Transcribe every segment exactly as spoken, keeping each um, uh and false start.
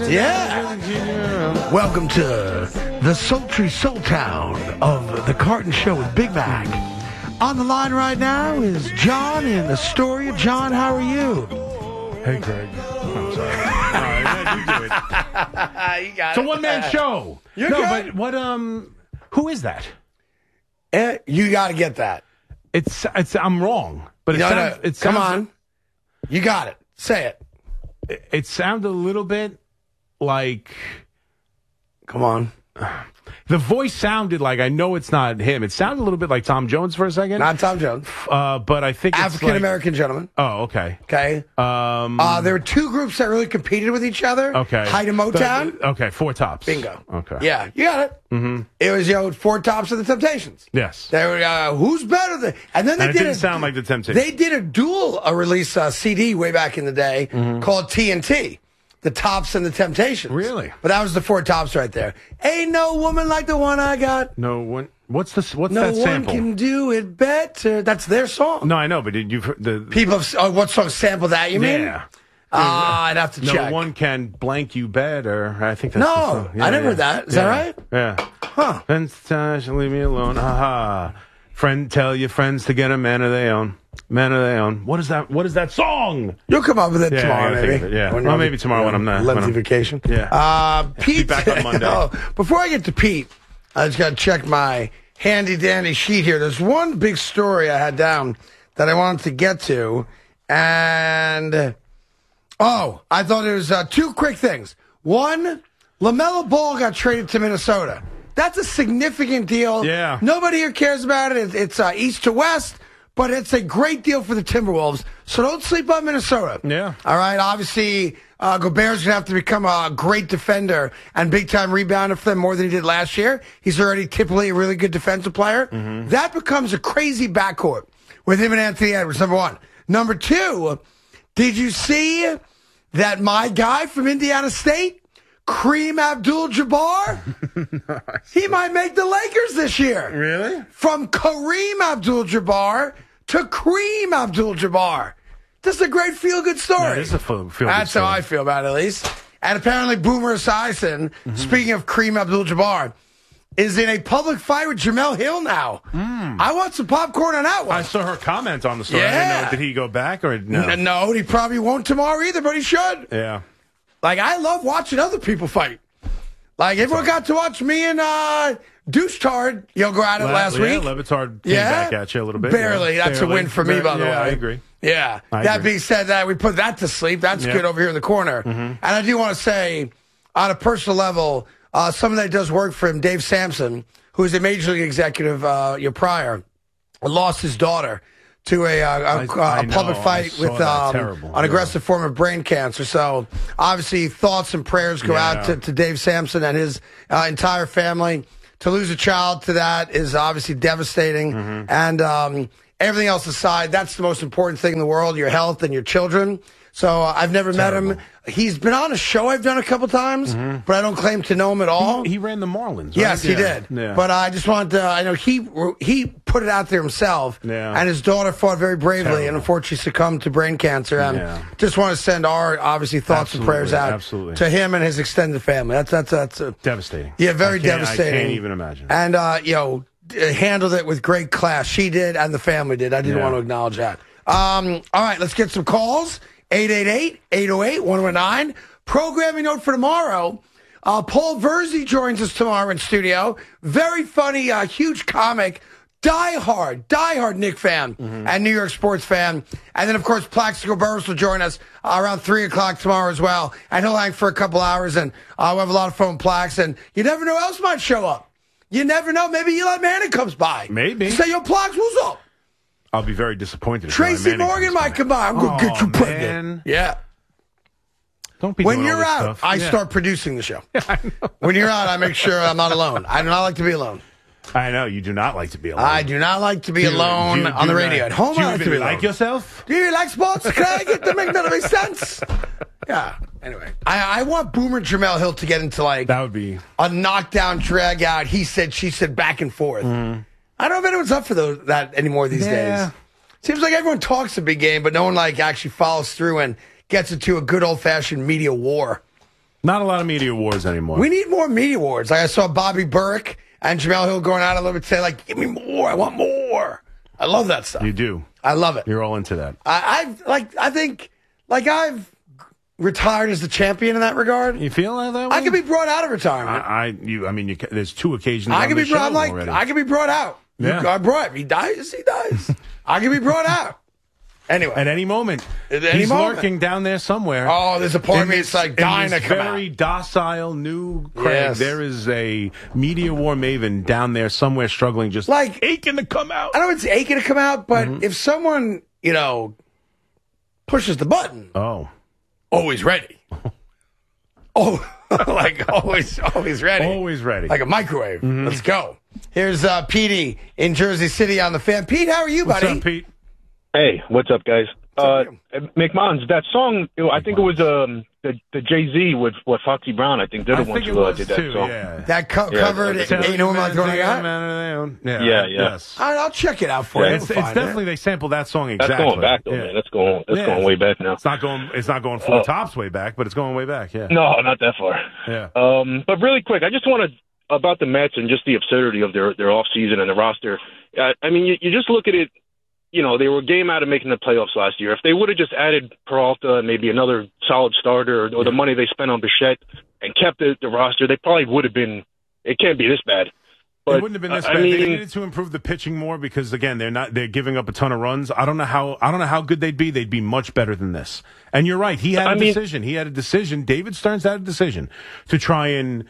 Yeah. Welcome to the sultry soul town of the Carton Show with Big Mac. On the line right now is John in Astoria. John, how are you? Hey, Greg. I'm sorry. All right, you do it. You got It's a one-man show. You're no, good. but what? Um, who is that? Eh, you got to get that. It's it's. I'm wrong, but it No, sounds. no, It come sounds, on. You got it. Say it. It, it sounded a little bit like Come on. the voice sounded like. I know it's not him. It sounded a little bit like Tom Jones for a second. Not Tom Jones. Uh, but I think it's African American like, gentleman. Oh, okay. Okay. Um, Uh, there were two groups that really competed with each other. okay. Height and Motown. The- okay, Four Tops. Bingo. Okay. Yeah, you got it. Mm-hmm. It was, you know, Four Tops of the Temptations. Yes. They were, uh, who's better than... And then they And it did didn't a, sound like the Temptations. They did a dual uh, release uh, C D way back in the day Mm-hmm. called T N T. The Tops and the Temptations. Really? But that was the Four Tops right there. Ain't no woman like the one I got. No one. What's this? What's No that one sample? can do it better. That's their song. No, I know, but did you the People have... Oh, what song sample that, you mean? Yeah. Ah, I'd have to No check. one can blank you better. I think that's No, the song. I never heard that. Is yeah. that right? Yeah. Huh. Friends, uh, should leave me alone. Aha. Friend, tell your friends to get a man of their own. Man of their own. What is that? What is that song? You'll come up with it Yeah, I tomorrow, gotta think maybe. of it, yeah. When Well, you're- maybe tomorrow when I'm not- Lengthy when I'm- vacation. Yeah. Uh, Pete. back on Monday. Oh, before I get to Pete, I just got to check my handy dandy sheet here. There's one big story I had down that I wanted to get to, and oh, I thought it was uh, two quick things. One, LaMelo Ball got traded to Minnesota. That's a significant deal. Yeah. Nobody here cares about it. It's, it's uh, east to west. But it's a great deal for the Timberwolves, so don't sleep on Minnesota. Yeah. All right, obviously, uh, Gobert's going to have to become a great defender and big-time rebounder for them more than he did last year. He's already typically a really good defensive player. Mm-hmm. That becomes a crazy backcourt with him and Anthony Edwards, number one. Number two, did you see that my guy from Indiana State, Kareem Abdul-Jabbar, he might make the Lakers this year. Really? From Kareem Abdul-Jabbar to Kareem Abdul-Jabbar. This is a great feel-good story. That is a feel- feel-good That's story. how I feel about it, at least. And apparently Boomer Esiason, Mm-hmm. speaking of Kareem Abdul-Jabbar, is in a public fight with Jamel Hill now. Mm. I want some popcorn on that one. I saw her comment on the story. I Yeah. didn't know. Did he go back or no? N- No, he probably won't tomorrow either, but he should. Yeah. Like, I love watching other people fight. Like, everyone got to watch me and uh, Deuce Tard, you know, go at it La- last yeah, week. Levitard came Yeah. back at you a little bit. Barely. Yeah. That's Barely. a win for me, by the yeah, way. I agree. Yeah. I that agree. being said, that we put that to sleep. That's Yeah. good over here in the corner. Mm-hmm. And I do want to say, on a personal level, uh, someone that does work for him, Dave Sampson, who is a major league executive uh, year prior, lost his daughter to a, uh, a, I- a I know. public I fight saw with that. um, Terrible. an Yeah. aggressive form of brain cancer. So obviously thoughts and prayers go Yeah. out to, to Dave Sampson and his uh, entire family. To lose a child to that is obviously devastating. Mm-hmm. And um, everything else aside, that's the most important thing in the world, your health and your children. So uh, I've never Terrible. met him. He's been on a show I've done a couple times, but I don't claim to know him at all. He, he ran the Marlins. Right? Yes, he Yeah. did. Yeah. But I just wanted to, I know he he put it out there himself. Yeah. And his daughter fought very bravely Terrible. and unfortunately succumbed to brain cancer. And Yeah. just want to send our, obviously, thoughts Absolutely, and prayers out absolutely. to him and his extended family. That's, that's, that's a, Devastating. yeah, very I can't- devastating. I can't even imagine. And, uh, you know, d- handled it with great class. She did and the family did. I didn't Yeah. want to acknowledge that. Um, all right, let's get some calls. eight eight eight, eight oh eight, one oh nine. Programming note for tomorrow. Uh, Paul Verzi joins us tomorrow in studio. Very funny, uh, huge comic. Diehard, diehard Knick fan and New York sports fan. And then, of course, Plaxico Burris will join us uh, around three o'clock tomorrow as well. And he'll hang for a couple hours, and uh, we'll have a lot of fun with Plax. And you never know who else might show up. You never know. Maybe Eli Manning comes by. Maybe. Say, yo, Plax, what's up? I'll be very disappointed. if Tracy Eli Manning Morgan comes might by. come by. I'm going to get Oh, you pregnant. man. Yeah. Don't be When doing all you're this out, stuff. I Yeah. start producing the show. When you're out, I make sure I'm not alone. I do not like to be alone. I know you do not like to be alone. I do not like to be Do- alone do you- on do the you radio. not- At home, do you I like to even be like alone. yourself? Do you like sports, Craig? It doesn't make none of make sense. Yeah. Anyway, I, I want Boomer Jamel Hill to get into like That would be. a knockdown, drag out. He said, she said, back and forth. I don't know if anyone's up for those, that anymore these Yeah. days. Seems like everyone talks a big game, but no one like actually follows through and gets into a good old fashioned media war. Not a lot of media wars anymore. We need more media awards. Like I saw Bobby Burke and Jamel Hill going out a little bit say, like, give me more. I want more. I love that stuff. You do. I love it. You're all into that. I, I've like I think like I've retired as the champion in that regard. You feel like that way? I could be brought out of retirement. I, I you. I mean, you, there's two occasions. I on could be this brought. show I'm like already. I could be brought out. Yeah. You, I brought him. He dies. He dies. I can be brought out. Anyway, At any moment, At any he's moment. lurking down there somewhere. oh, there's a part of In me this- it's like in dying to this come very out. docile new Craig. Yes. There is a media war maven down there somewhere, struggling, just Like- aching to come out. I know it's aching to come out, but Mm-hmm. if someone you know pushes the button, Oh, always ready. Oh, like always, always ready. always ready. Like a microwave. Let's go. Here's uh, Petey in Jersey City on the fan. Pete, how are you, What's buddy? up, Pete? Hey, what's up, guys? What's Uh, up, McMahon's that song. you know, I think it was um the the Jay Z with with Foxy Brown. I think they're the I ones think it who uh, was did that too. song. Yeah. That co- Yeah, covered that's it. it. Ain't no one like what I got. Yeah, Yeah, yeah. Yes. All right, I'll check it out for Yeah, you. It's, We'll it's find it. definitely they sampled that song That's exactly. going back though, Yeah. man. That's going that's Yeah. going way back now. It's not going. It's not going four Oh. tops way back, but it's going way back. Yeah. No, not that far. Yeah. Um, but really quick, I just want to about the Mets and just the absurdity of their their off season and the roster. I, I mean, you, you just look at it. You know, they were a game out of making the playoffs last year. If they would have just added Peralta and maybe another solid starter, or, or the money they spent on Bichette and kept the, the roster, they probably would have been. It can't be this bad. But It wouldn't have been this I bad. mean, They needed to improve the pitching more because again, they're not they're giving up a ton of runs. I don't know how I don't know how good they'd be. They'd be much better than this. And you're right. He had a I mean- decision. He had a decision. David Stearns had a decision to try and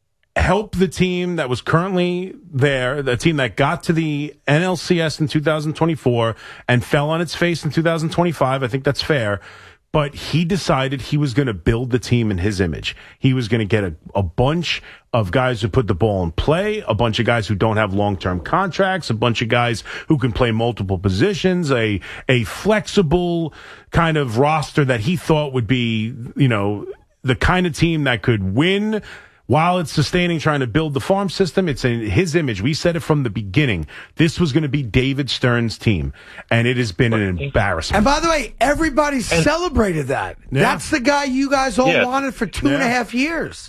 help the team that was currently there, the team that got to the N L C S in two thousand twenty-four and fell on its face in two thousand twenty-five. I think that's fair. But he decided he was going to build the team in his image. He was going to get a, a bunch of guys who put the ball in play, a bunch of guys who don't have long-term contracts, a bunch of guys who can play multiple positions, a a flexible kind of roster that he thought would be, you know, the kind of team that could win while it's sustaining, trying to build the farm system. It's in his image. We said it from the beginning. This was going to be David Stearns' team, and it has been an embarrassment. And by the way, everybody celebrated that. Yeah. That's the guy you guys all Yeah. wanted for two and a Yeah. half years.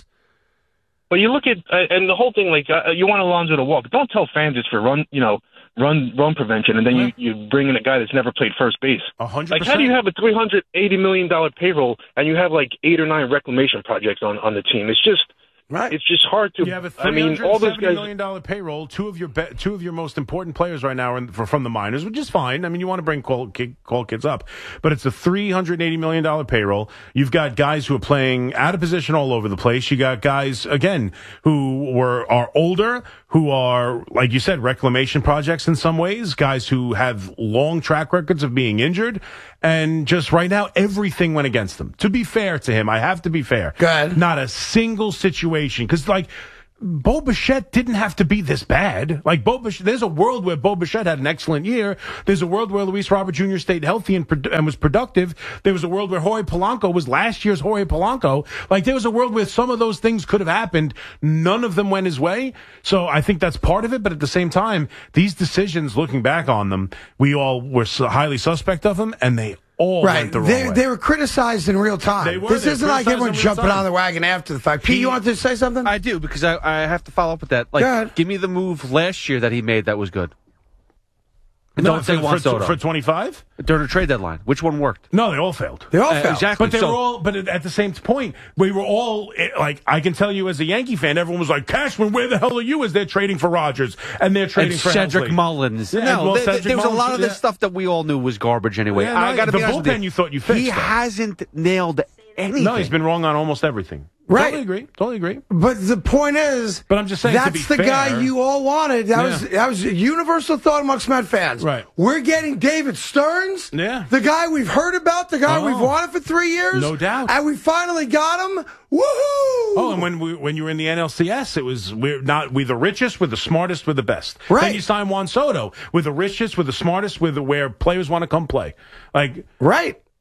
But you look at uh, and the whole thing, like uh, you want Alonso to walk. Don't tell fans it's for run, you know, run run prevention, and then you, you bring in a guy that's never played first base. A hundred Like, how do you percent. have a three hundred eighty million dollar payroll and you have like eight or nine reclamation projects on on the team? It's just Right. it's just hard to. You have a I three mean, hundred all those seventy guys. million dollar payroll. Two of your be- two of your most important players right now are in, for, from the minors, which is fine. I mean, you want to bring call, kid, call kids up, but it's a three hundred eighty million dollar payroll. You've got guys who are playing out of position all over the place. You got guys again who were are older, who are like you said, reclamation projects in some ways. Guys who have long track records of being injured, and just right now everything went against them. To be fair to him, I have to be fair. Go ahead. Not a single situation because like. Bo Bichette didn't have to be this bad. Like Bo Bichette, there's a world where Bo Bichette had an excellent year. There's a world where Luis Robert Junior stayed healthy and, pro- and was productive. There was a world where Jorge Polanco was last year's Jorge Polanco. Like there was a world where some of those things could have happened. None of them went his way. So I think that's part of it. But at the same time, these decisions, looking back on them, we all were so highly suspect of them, and they all Right. went the wrong They, way. they were criticized in real time. They were. This They were isn't like criticized everyone in real jumping time. on the wagon after the fact. Pete, He- you want to say something? I do, because I, I have to follow up with that. Like, Go ahead. give me the move last year that he made that was good. And No, don't say for, Juan for, Soto. for twenty-five? During the trade deadline. Which one worked? No, they all failed. they all Uh, fell. exactly. But they So- were all. But at the same point, we were all eh, like. I can tell you, as a Yankee fan, everyone was like, "Cashman, where the hell are you?" As they're trading for Rogers and they're trading And for Cedric Helsley. Mullins. Yeah, no, well, there, Cedric there was a lot Mullins, of this yeah. stuff that we all knew was garbage anyway. Yeah, I no, got to the be honest with bullpen you. you thought you fixed He it. hasn't nailed anything. No, he's been wrong on almost everything. Right. Totally agree. Totally agree. But the point is, But I'm just saying, to that's be the guy fair- you all wanted. That Yeah. was that was a universal thought amongst Met fans. Right. We're getting David Stearns. Yeah. The guy we've heard about, the guy Oh. we've wanted for three years. No doubt. And we finally got him. Woohoo! Oh, and when we when you were in the N L C S, it was we're not we're the richest, we're the smartest, we're the best. Right. Then you sign Juan Soto, we're the richest, we're the smartest, we're the where players want to come play. Like Right.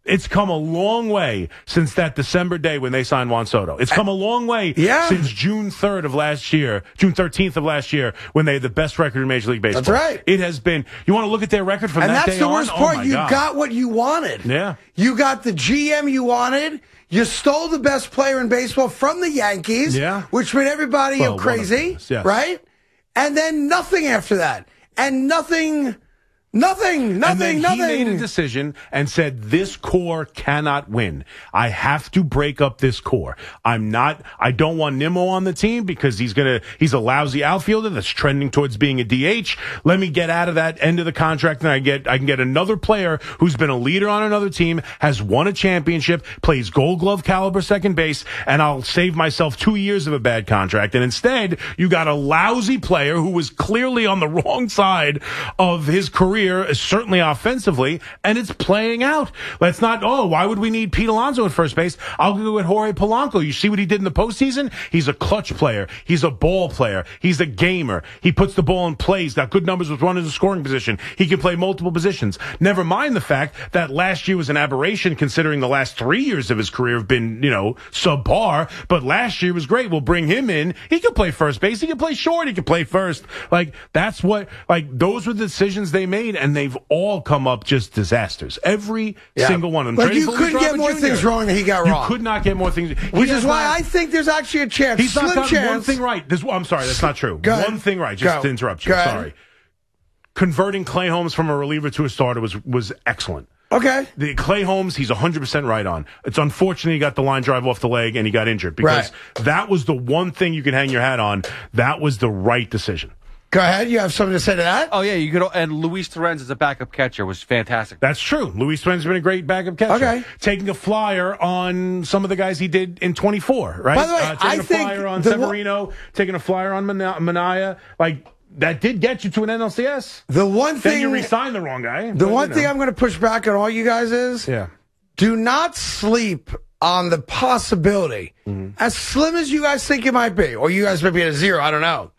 It's come a long way since that December day when they signed Juan Soto. It's come a long way Yeah. since June third of last year, June thirteenth of last year, when they had the best record in Major League Baseball. That's right. It has been, you want to look at their record from And that that's day the on? worst Oh, part. my You God. got what you wanted. Yeah. You got the G M you wanted. You stole the best player in baseball from the Yankees, Yeah. which made everybody Well, go one of crazy, us, yes. right? And then nothing after that. And nothing, nothing, nothing, and then nothing. he made a decision and said, this core cannot win. I have to break up this core. I'm not, I don't want Nimmo on the team because he's going to, he's a lousy outfielder that's trending towards being a D H. Let me get out of that end of the contract and I get, I can get another player who's been a leader on another team, has won a championship, plays gold glove caliber second base, and I'll save myself two years of a bad contract. And instead, you got a lousy player who was clearly on the wrong side of his career, certainly offensively, and it's playing out. Let's not, oh, why would we need Pete Alonso at first base? I'll go with Jorge Polanco. You see what he did in the postseason? He's a clutch player. He's a ball player. He's a gamer. He puts the ball in plays, got good numbers with runners in scoring position. He can play multiple positions. Never mind the fact that last year was an aberration considering the last three years of his career have been, you know, subpar, but last year was great. We'll bring him in. He can play first base. He can play short. He can play first. Like, that's what, like, those were the decisions they made, and they've all come up just disasters. Every Yeah. single one of them. Like, Trading you for couldn't Luis get Robert more Junior things wrong than he got You wrong. could not get more things. He Which has is why not- I think there's actually a chance. He's Slim not got chance. one thing right. This, I'm sorry, that's not true. Go ahead. One thing right, just Go. to interrupt you. Go ahead. Sorry. Converting Clay Holmes from a reliever to a starter was was excellent. Okay. The Clay Holmes, he's one hundred percent right on. It's unfortunate he got the line drive off the leg and he got injured because Right. that was the one thing you can hang your hat on. That was the right decision. Go ahead. You have something to say to that? Oh yeah, you could. And Luis Torrens as a backup catcher was fantastic. That's true. Luis Torrens has been a great backup catcher. Okay. Taking a flyer on some of the guys he did in twenty-four, right? By the way, uh, taking I a think flyer on the- Severino, taking a flyer on Mana- Manaya. Like, that did get you to an N L C S. The one Then thing, you re-signed the wrong guy. the but, one you thing know. I'm going to push back on all you guys is, Yeah. do not sleep on the possibility, Mm-hmm. as slim as you guys think it might be, or you guys might be at a zero, I don't know.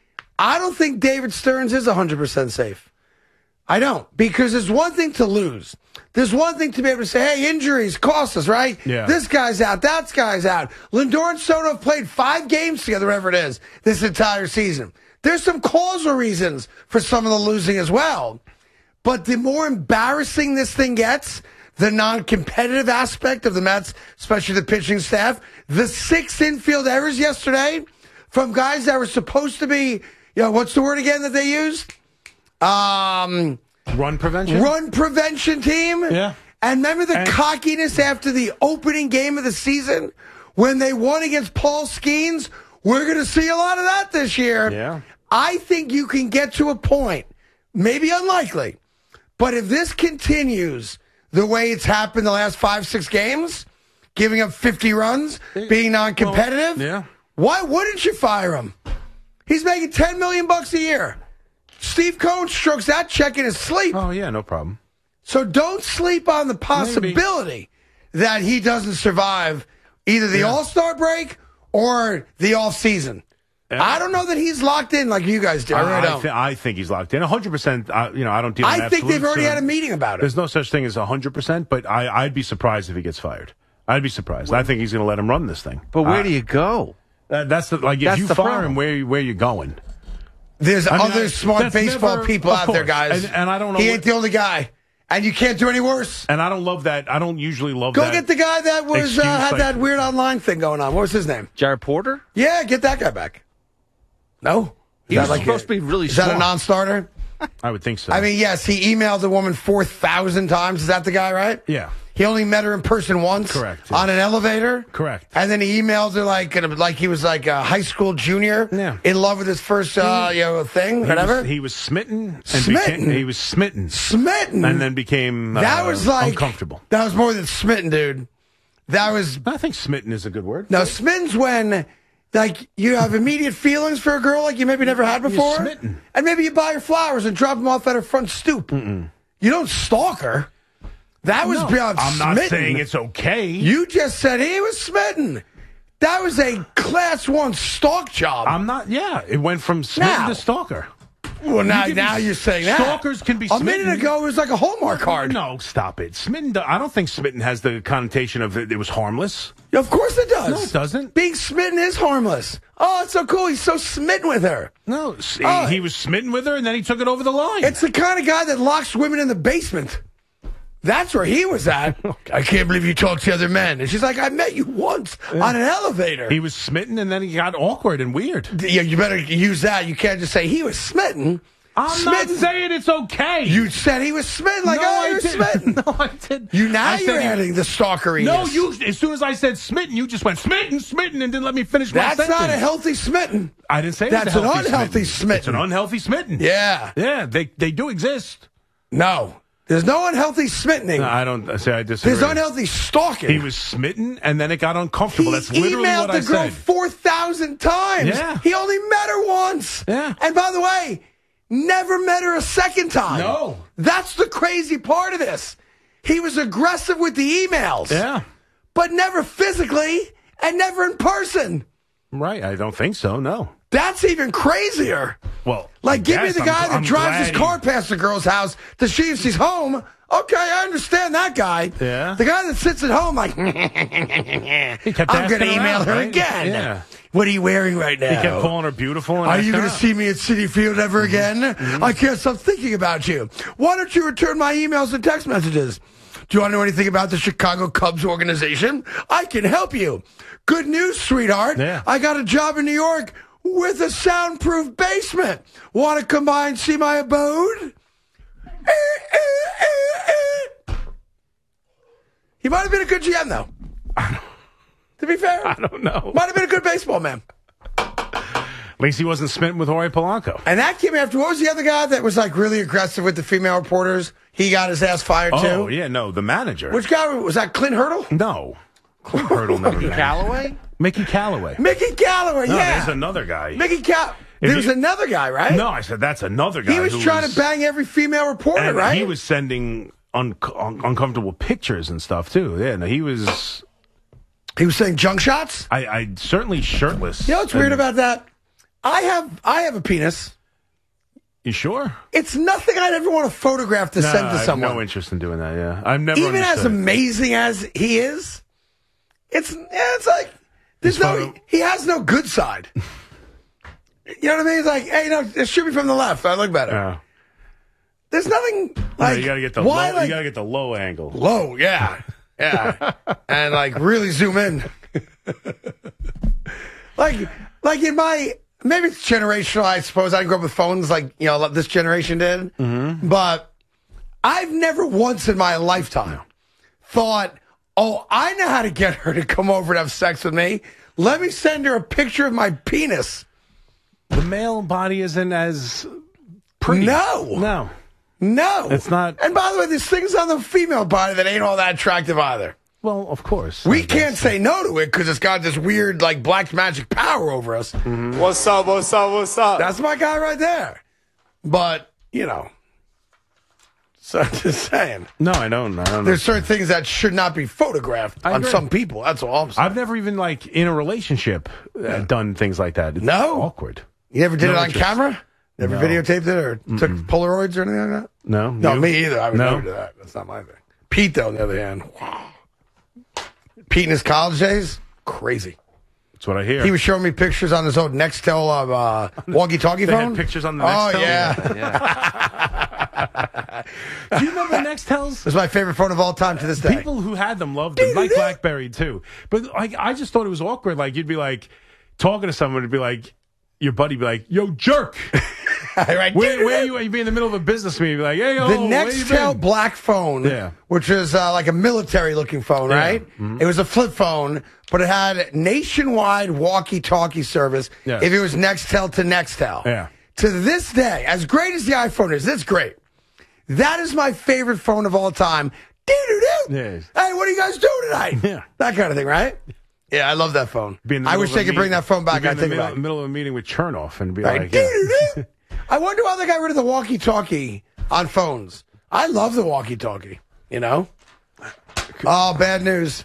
I don't think David Stearns is one hundred percent safe. I don't. Because there's one thing to lose. There's one thing to be able to say, hey, injuries cost us, right? Yeah. This guy's out, that guy's out. Lindor and Soto have played five games together, whatever it is, this entire season. There's some causal reasons for some of the losing as well. But the more embarrassing this thing gets, the non-competitive aspect of the Mets, especially the pitching staff, the six infield errors yesterday from guys that were supposed to be, you know, what's the word again that they used? Um, Run prevention? run prevention team. Yeah. And remember the And- cockiness after the opening game of the season when they won against Paul Skeens? We're going to see a lot of that this year. Yeah. I think you can get to a point, maybe unlikely, but if this continues the way it's happened the last five, six games, giving up fifty runs, being non-competitive, Well, yeah. why wouldn't you fire him? He's making ten million bucks a year. Steve Cohen strokes that check in his sleep. Oh, yeah, no problem. So don't sleep on the possibility that he doesn't survive either the Yeah. All-Star break or the off-season. Yeah. I don't know that he's locked in like you guys do. I really I, don't. thi- I think he's locked in. one hundred percent, uh, you know, I don't deal in I think they've absolutes, already so had a meeting about it. There's no such thing as one hundred percent, but I, I'd be surprised if he gets fired. I'd be surprised. I think he's going to let him run this thing. But where Uh, do you go? Uh, that's the, like, if That's you the fire problem. him, where, where you going? There's I mean, other I- smart that's baseball never- people of out there, course. guys. And- and I don't know He what- ain't the only guy. And you can't do any worse. And I don't love that. I don't usually love Go that. get the guy that was uh, excuse, had like- that weird online thing going on. What was his name? Jared Porter? Yeah, get that guy back. No? Is He that was like supposed a- to be really Is that a smart. non-starter? I would think so. I mean, yes, he emailed the woman four thousand times. Is that the guy, right? Yeah. He only met her in person once. Correct, yeah. On an elevator. Correct. And then he emailed her like like he was like a high school junior. Yeah. In love with his first uh, you know thing, he whatever. was, he was smitten. And Smitten? Became, he was smitten. Smitten. And then became uh, that was like uncomfortable. That was more than smitten, dude. That was I think smitten is a good word. no smitten's when like you have immediate feelings for a girl like you maybe never had before, smitten. and maybe you buy her flowers and drop them off at her front stoop. Mm-mm. You don't stalk her. That was No, beyond I'm not smitten. saying it's okay. You just said he was smitten. That was a class one stalk job. I'm not. Yeah, it went from smitten Now. to stalker. Well, now, You can now be- you're saying that. Stalkers can be A smitten. minute ago, it was like a Hallmark card. No, stop it. Smitten, do- I don't think smitten has the connotation of it, it was harmless. Of course it does. No, it doesn't. Being smitten is harmless. Oh, it's so cool. He's so smitten with her. No, s- Oh. he, he was smitten with her, and then he took it over the line. It's the kind of guy that locks women in the basement. That's where he was at. I can't believe you talk to other men. And she's like, I met you once on an elevator. He was smitten, and then he got awkward and weird. Yeah, you better use that. You can't just say he was smitten. I'm smitten. not saying it's okay. You said he was smitten. Like, no, oh, I you're didn't. smitten. No, I didn't. You now I you're said he- adding the stalkeriness. No, you. As soon as I said smitten, you just went smitten, smitten, and didn't let me finish my That's sentence. not a healthy smitten. I didn't say it That's was a an healthy unhealthy It's smitten. an unhealthy smitten. Yeah. Yeah, they they do exist. No. There's no unhealthy smittening. No, I don't say I disagree. There's unhealthy stalking. He was smitten, and then it got uncomfortable. He That's literally emailed what I the girl said. four thousand times. Yeah. He only met her once. Yeah. And by the way, never met her a second time. No. That's the crazy part of this. He was aggressive with the emails. Yeah, But never physically and never in person. right. I don't think so. No. That's even crazier. Well, Like, I give me guess the I'm- guy that I'm drives his glad car he- past the girl's house to see if she's home. Okay, I understand that guy. Yeah. The guy that sits at home like, He kept I'm going to asking email around, her right? again. Yeah. What are you wearing right now? He kept calling her beautiful. And Are you going to asking see me at Citi Field ever again? I can't stop thinking about you. Why don't you return my emails and text messages? Do you want to know anything about the Chicago Cubs organization? I can help you. Good news, sweetheart. Yeah. I got a job in New York with a soundproof basement. Want to come by and see my abode? Eh, eh, eh, eh. He might have been a good G M, though. To be fair, I don't know. might have been a good baseball man. At least he wasn't smitten with Jorge Polanco. And that came after, what was the other guy that was like really aggressive with the female reporters? He got his ass fired Oh, too. yeah, no, the manager. Which guy was that? Clint Hurdle? No. Hurdle never managed. Callaway? Mickey Callaway. Mickey Callaway, No, yeah. there's another guy. Mickey Cal. If There was you- another guy, right? No, I said that's another guy. He was who trying was, to bang every female reporter, and right? he was sending un- un- uncomfortable pictures and stuff too. Yeah, no, he was. He was saying junk shots? I, I certainly shirtless. You know what's weird And- about that? I have I have a penis. You sure? It's nothing I'd ever want to photograph to No, send I to have someone. no interest in doing that. Yeah, I've never. Even as understood it. amazing as he is, it's yeah, it's like there's His no photo- he has no good side. You know what I mean? It's like, hey, no, just shoot me from the left. I look better. Yeah. There's nothing No, like you gotta get the why low, like you gotta get the low angle. low, yeah, yeah, and like really zoom in. like, like in my maybe it's generational. I suppose I grew up with phones, like you know this generation did. Mm-hmm. But I've never once in my lifetime thought, oh, I know how to get her to come over and have sex with me. Let me send her a picture of my penis. The male body isn't as pretty. No. no. No, It's not- And by the way, there's things on the female body that ain't all that attractive either. Well, of course. We I can't guess. say no to it because it's got this weird, like, black magic power over us. What's up, what's up, what's up? That's my guy right there. But, you know, so I'm just saying. No, I don't. I don't know. There's certain things that should not be photographed I on agree. some people. That's all I'm saying. I've never even like in a relationship uh, done things like that. It's No? awkward. you never did no it on interest. camera? Never No. videotaped it or took Polaroids or anything like that? No, No, you? me either. I would No. never do that. That's not my thing. Pete, though, on the other hand, wow. Pete in his college days, crazy. That's what I hear. He was showing me pictures on his old Nextel uh, uh, walkie-talkie They had phone. pictures on the Oh, Nextel? yeah. Yeah. Do you remember Nextels? It's my favorite phone of all time to this day. People who had them loved them, like BlackBerry too. But like, I just thought it was awkward. Like you'd be like talking to someone, it'd be like your buddy be like, "Yo, jerk, Right. where, where are you? You'd be in the middle of a business meeting, be like, hey, yo, The where you Nextel been?" black phone, Yeah. which was uh, like a military-looking phone, Yeah. right? Mhm. It was a flip phone, but it had nationwide walkie-talkie service Yeah. if it was Nextel to Nextel. Yeah. To this day, as great as the iPhone is, it's great. That is my favorite phone of all time. Doo-doo-doo. Yes. Hey, what are you guys doing tonight? Yeah. That kind of thing, right? Yeah, I love that phone. Be in the I middle wish of they a could bring meeting- that phone back. you'd be I in the think middle, about it. middle of a meeting with Chernoff and be Right. like, yeah. Doo-doo-doo. I wonder how they got rid of the walkie-talkie on phones. I love the walkie-talkie, you know? Oh, bad news.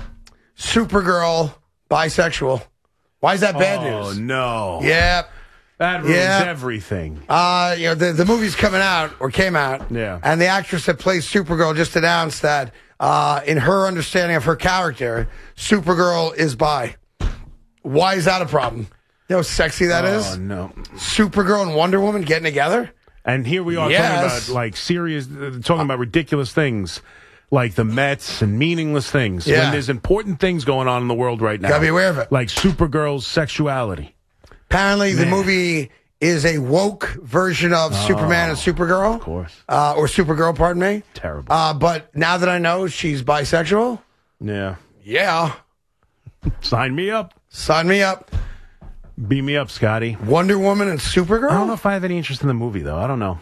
Supergirl, bisexual. Why is that bad "Oh news? no, Yeah. That ruins Yeah. everything. Uh, you know, the, the movie's coming out, or came out. Yeah. And the actress that plays Supergirl just announced that, uh, in her understanding of her character, Supergirl is bi. Why is that a problem? You know how sexy that oh, is? Oh, no. Supergirl and Wonder Woman getting together? And here we are Yes. talking about, like, serious, uh, talking about ridiculous things, like the Mets and meaningless things. Yeah. When there's important things going on in the world right now. Gotta be aware of it. Like Supergirl's sexuality. Apparently, the Man. movie is a woke version of Superman and Supergirl. Of course. Uh, or Supergirl, pardon me. Terrible. Uh, but now that I know she's bisexual, Yeah. yeah, Sign me up. sign me up. Beat me up, Scotty. Wonder Woman and Supergirl? I don't know if I have any interest in the movie, though. I don't know.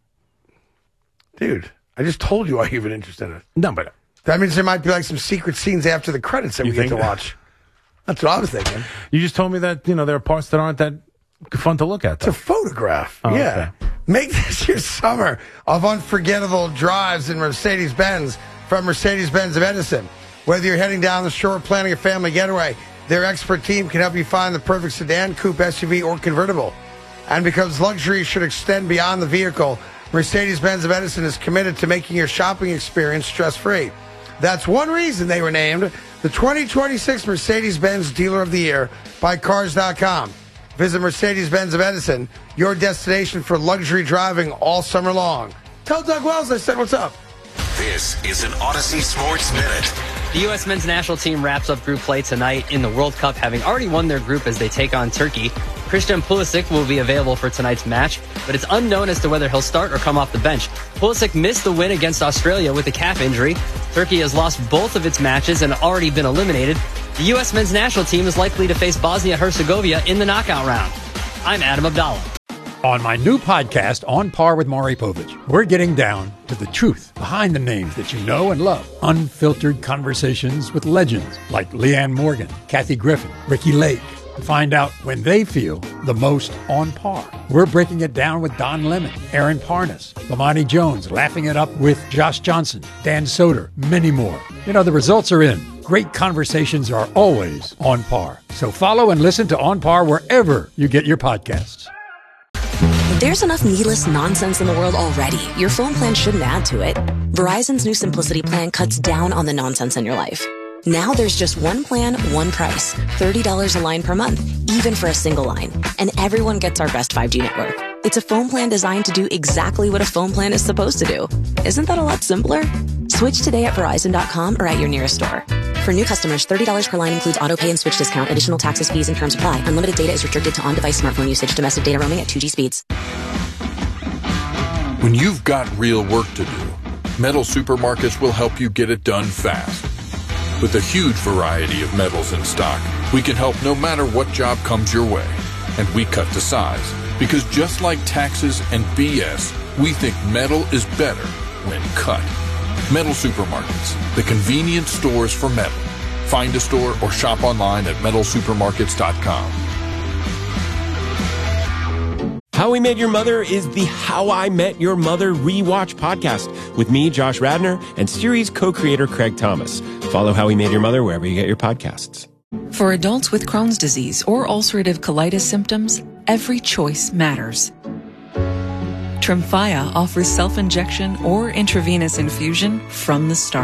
Dude, I just told you I have an interest in it. No, but That means there might be like some secret scenes after the credits that You we get think- to watch. That's what I was thinking. you just told me that, you know, there are parts that aren't that fun to look at, It's a though. photograph. Oh, yeah. okay. Make this your summer of unforgettable drives in Mercedes-Benz from Mercedes-Benz of Edison. Whether you're heading down the shore or planning a family getaway, their expert team can help you find the perfect sedan, coupe, S U V, or convertible. And because luxury should extend beyond the vehicle, Mercedes-Benz of Edison is committed to making your shopping experience stress-free. That's one reason they were named the twenty twenty-six Mercedes-Benz Dealer of the Year by Cars dot com. Visit Mercedes-Benz of Edison, your destination for luxury driving all summer long. Tell Doug Wells I said what's up. This is an Odyssey Sports Minute. The U S men's national team wraps up group play tonight in the World Cup, having already won their group as they take on Turkey. Christian Pulisic will be available for tonight's match, but it's unknown as to whether he'll start or come off the bench. Pulisic missed the win against Australia with a calf injury. Turkey has lost both of its matches and already been eliminated. The U S men's national team is likely to face Bosnia-Herzegovina in the knockout round. I'm Adam Abdallah. On my new podcast, On Par with Maury Povich, we're getting down to the truth behind the names that you know and love. Unfiltered conversations with legends like Leanne Morgan, Kathy Griffin, Ricky Lake. Find out when they feel the most on par. We're breaking it down with Don Lemon, Aaron Parnas, Lamani Jones, laughing it up with Josh Johnson, Dan Soder, many more. You know, the results are in. Great conversations are always on par. So follow and listen to On Par wherever you get your podcasts. There's enough needless nonsense in the world already. Your phone plan shouldn't add to it. Verizon's new Simplicity plan cuts down on the nonsense in your life. Now there's just one plan, one price. thirty dollars a line per month, even for a single line. And everyone gets our best five G network. It's a phone plan designed to do exactly what a phone plan is supposed to do. Isn't that a lot simpler? Switch today at Verizon dot com or at your nearest store. For new customers, thirty dollars per line includes auto pay and switch discount. Additional taxes, fees, and terms apply. Unlimited data is restricted to on-device smartphone usage. Domestic data roaming at two G speeds. When you've got real work to do, Metal Supermarkets will help you get it done fast. With a huge variety of metals in stock, we can help no matter what job comes your way. And we cut to size, because just like taxes and B S, we think metal is better when cut. Metal Supermarkets, the convenient stores for metal. Find a store or shop online at metal supermarkets dot com. How We Met Your Mother is the How I Met Your Mother rewatch podcast with me, Josh Radner, and series co-creator Craig Thomas. Follow How We Met Your Mother wherever you get your podcasts. For adults with Crohn's disease or ulcerative colitis symptoms, every choice matters. Tremfya offers self-injection or intravenous infusion from the start.